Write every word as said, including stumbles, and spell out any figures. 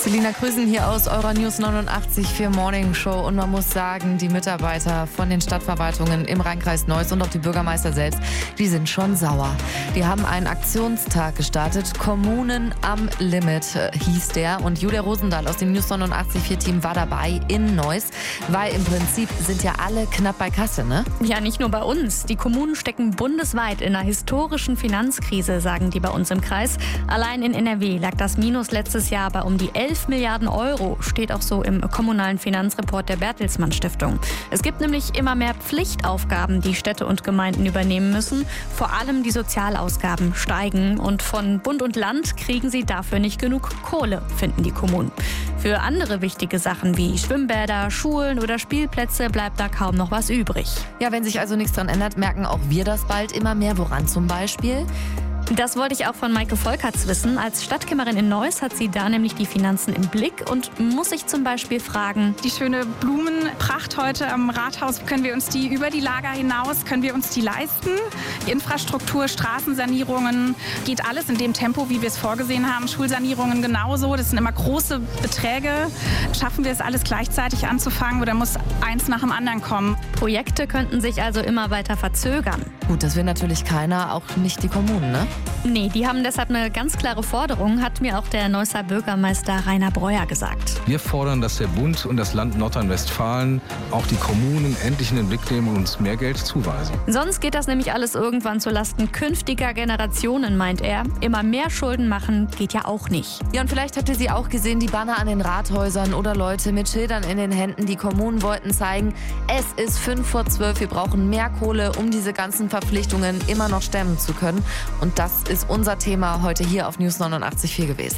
Selina Krüsen hier aus eurer News neunundachtzig Komma vier Morning Show. Und man muss sagen, die Mitarbeiter von den Stadtverwaltungen im Rheinkreis Neuss und auch die Bürgermeister selbst, die sind schon sauer. Die haben einen Aktionstag gestartet. Kommunen am Limit äh, hieß der. Und Julia Rosendahl aus dem News neunundachtzig Komma vier Team war dabei in Neuss. Weil im Prinzip sind ja alle knapp bei Kasse, ne? Ja, nicht nur bei uns. Die Kommunen stecken bundesweit in einer historischen Finanzkrise, sagen die bei uns im Kreis. Allein in N R W lag das Minus letztes Jahr bei um die elf Milliarden Euro, steht auch so im kommunalen Finanzreport der Bertelsmann Stiftung. Es gibt nämlich immer mehr Pflichtaufgaben, die Städte und Gemeinden übernehmen müssen. Vor allem die Sozialausgaben steigen und von Bund und Land kriegen sie dafür nicht genug Kohle, finden die Kommunen. Für andere wichtige Sachen wie Schwimmbäder, Schulen oder Spielplätze bleibt da kaum noch was übrig. Ja, wenn sich also nichts dran ändert, merken auch wir das bald immer mehr. Woran zum Beispiel? Das wollte ich auch von Maike Volkerts wissen. Als Stadtkämmerin in Neuss hat sie da nämlich die Finanzen im Blick und muss sich zum Beispiel fragen: Die schöne Blumenpracht heute am Rathaus, können wir uns die über die Lager hinaus, können wir uns die leisten? Die Infrastruktur, Straßensanierungen, geht alles in dem Tempo, wie wir es vorgesehen haben. Schulsanierungen genauso, das sind immer große Beträge. Schaffen wir es alles gleichzeitig anzufangen oder muss eins nach dem anderen kommen? Projekte könnten sich also immer weiter verzögern. Gut, das will natürlich keiner, auch nicht die Kommunen, ne? Nee, die haben deshalb eine ganz klare Forderung, hat mir auch der Neusser Bürgermeister Rainer Breuer gesagt. Wir fordern, dass der Bund und das Land Nordrhein-Westfalen auch die Kommunen endlich in den Blick nehmen und uns mehr Geld zuweisen. Sonst geht das nämlich alles irgendwann zulasten künftiger Generationen, meint er. Immer mehr Schulden machen geht ja auch nicht. Ja, und vielleicht habt ihr sie auch gesehen, die Banner an den Rathäusern oder Leute mit Schildern in den Händen. Die Kommunen wollten zeigen, es ist fünf vor zwölf, wir brauchen mehr Kohle, um diese ganzen Verpflichtungen immer noch stemmen zu können. Und das ist unser Thema heute hier auf News neunundachtzig Komma vier gewesen.